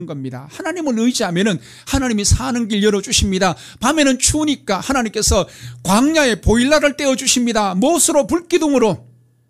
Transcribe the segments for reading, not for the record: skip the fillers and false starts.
겁니다. 하나님을 의지하면은 하나님이 사는 길 열어주십니다. 밤에는 추우니까 하나님께서 광야에 보일러를 떼어주십니다. 못으로 불기둥으로.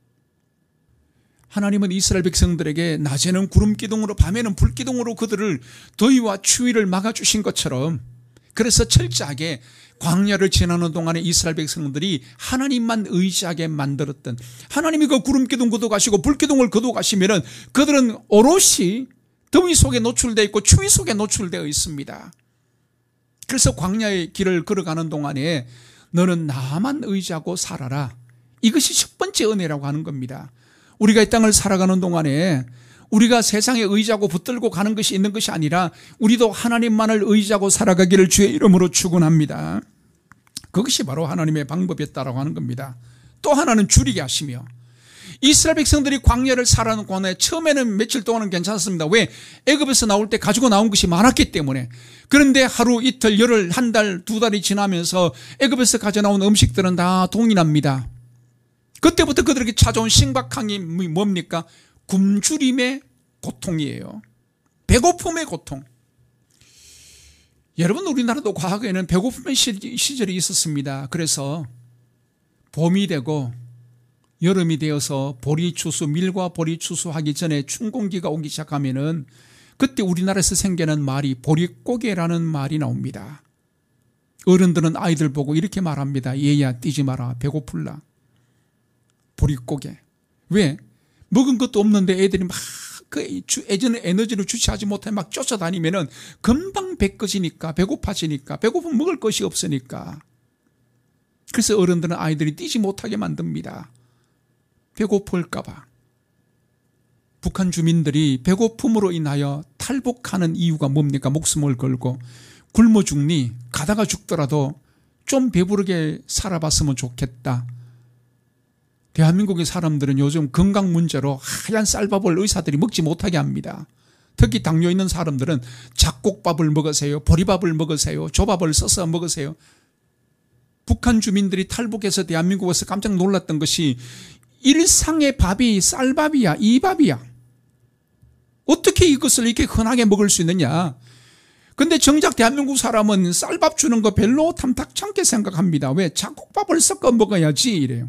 하나님은 이스라엘 백성들에게 낮에는 구름기둥으로 밤에는 불기둥으로 그들을 더위와 추위를 막아주신 것처럼, 그래서 철저하게 광야를 지나는 동안에 이스라엘 백성들이 하나님만 의지하게 만들었던, 하나님이 그 구름기둥 거둬가시고 불기둥을 거둬가시면은 그들은 오롯이 더위 속에 노출되어 있고 추위 속에 노출되어 있습니다. 그래서 광야의 길을 걸어가는 동안에 너는 나만 의지하고 살아라. 이것이 첫 번째 은혜라고 하는 겁니다. 우리가 이 땅을 살아가는 동안에 우리가 세상에 의지하고 붙들고 가는 것이 있는 것이 아니라 우리도 하나님만을 의지하고 살아가기를 주의 이름으로 축원합니다. 그것이 바로 하나님의 방법이었다라고 하는 겁니다. 또 하나는 줄이게 하시며, 이스라엘 백성들이 광야를 살아가는 동안에 처음에는 며칠 동안은 괜찮았습니다. 왜? 애굽에서 나올 때 가지고 나온 것이 많았기 때문에. 그런데 하루 이틀 열흘 한 달 두 달이 지나면서 애굽에서 가져 나온 음식들은 다 동일합니다. 그때부터 그들에게 찾아온 심각한 게 뭡니까? 굶주림의 고통이에요. 배고픔의 고통. 여러분, 우리나라도 과거에는 배고픔의 시절이 있었습니다. 그래서 봄이 되고 여름이 되어서 보리추수, 밀과 보리추수하기 전에 춘공기가 오기 시작하면은 그때 우리나라에서 생겨난 말이 보릿고개라는 말이 나옵니다. 어른들은 아이들 보고 이렇게 말합니다. 얘야 뛰지 마라, 배고플라. 보릿고개. 왜? 먹은 것도 없는데 애들이 막 예전에 에너지를 주체하지 못해 막 쫓아다니면은 금방 배 꺼지니까, 배고파지니까, 배고프면 먹을 것이 없으니까. 그래서 어른들은 아이들이 뛰지 못하게 만듭니다. 배고플까봐. 북한 주민들이 배고픔으로 인하여 탈북하는 이유가 뭡니까? 목숨을 걸고 굶어 죽니? 가다가 죽더라도 좀 배부르게 살아봤으면 좋겠다. 대한민국의 사람들은 요즘 건강 문제로 하얀 쌀밥을 의사들이 먹지 못하게 합니다. 특히 당뇨 있는 사람들은 잡곡밥을 먹으세요, 보리밥을 먹으세요, 조밥을 써서 먹으세요. 북한 주민들이 탈북해서 대한민국에서 깜짝 놀랐던 것이 일상의 밥이 쌀밥이야, 이 밥이야. 어떻게 이것을 이렇게 흔하게 먹을 수 있느냐. 근데 정작 대한민국 사람은 쌀밥 주는 거 별로 탐탁치 않게 생각합니다. 왜? 잡곡밥을 섞어 먹어야지 이래요.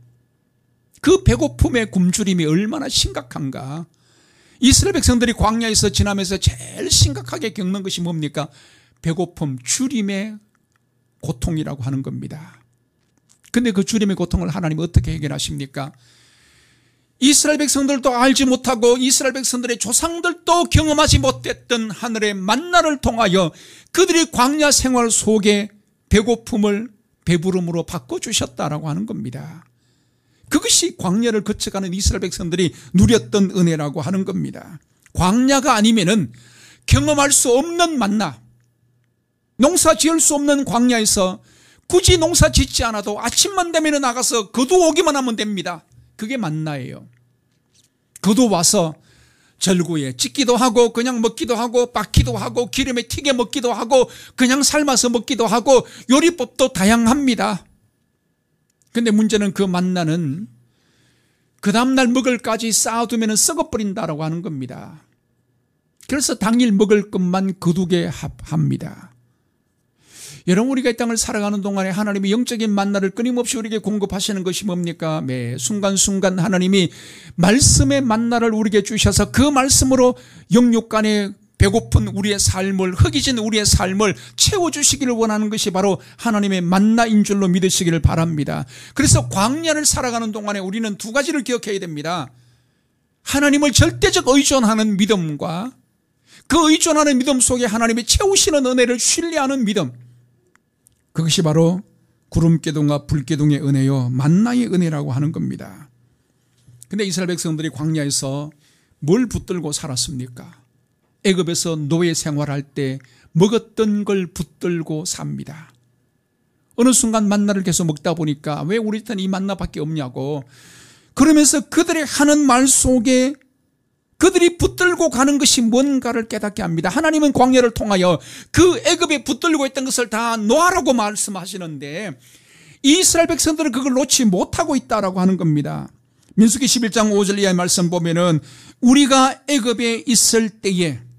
그 배고픔의 굶주림이 얼마나 심각한가. 이스라엘 백성들이 광야에서 지나면서 제일 심각하게 겪는 것이 뭡니까? 배고픔, 주림의 고통이라고 하는 겁니다. 근데 그 주림의 고통을 하나님은 어떻게 해결하십니까? 이스라엘 백성들도 알지 못하고 이스라엘 백성들의 조상들도 경험하지 못했던 하늘의 만나를 통하여 그들의 광야 생활 속에 배고픔을 배부름으로 바꿔주셨다라고 하는 겁니다. 그것이 광야를 거쳐가는 이스라엘 백성들이 누렸던 은혜라고 하는 겁니다. 광야가 아니면은 경험할 수 없는 만나, 농사 지을 수 없는 광야에서 굳이 농사 짓지 않아도 아침만 되면 나가서 거두오기만 하면 됩니다. 그게 만나예요. 거두와서 절구에 찢기도 하고 그냥 먹기도 하고 빻기도 하고 기름에 튀겨 먹기도 하고 그냥 삶아서 먹기도 하고 요리법도 다양합니다. 근데 문제는 그 만나는 그 다음날 먹을까지 쌓아두면 썩어버린다라고 하는 겁니다. 그래서 당일 먹을 것만 거두게 합니다. 여러분, 우리가 이 땅을 살아가는 동안에 하나님이 영적인 만나를 끊임없이 우리에게 공급하시는 것이 뭡니까? 매 순간순간 하나님이 말씀의 만나를 우리에게 주셔서 그 말씀으로 영육간에 배고픈 우리의 삶을, 허기진 우리의 삶을 채워주시기를 원하는 것이 바로 하나님의 만나인 줄로 믿으시기를 바랍니다. 그래서 광야를 살아가는 동안에 우리는 두 가지를 기억해야 됩니다. 하나님을 절대적 의존하는 믿음과 그 의존하는 믿음 속에 하나님이 채우시는 은혜를 신뢰하는 믿음. 그것이 바로 구름기둥과 불기둥의 은혜요, 만나의 은혜라고 하는 겁니다. 근데 이스라엘 백성들이 광야에서 뭘 붙들고 살았습니까? 애굽에서 노예 생활할 때 먹었던 걸 붙들고 삽니다. 어느 순간 만나를 계속 먹다 보니까 왜 우리한테는 이 만나밖에 없냐고, 그러면서 그들의 하는 말 속에 그들이 붙들고 가는 것이 뭔가를 깨닫게 합니다. 하나님은 광야를 통하여 그 애굽에 붙들고 있던 것을 다 놓아라고 말씀하시는데 이스라엘 백성들은 그걸 놓지 못하고 있다라고 하는 겁니다. 민수기 11장 5절 이하의 말씀 보면은 우리가 애굽에 있을 때에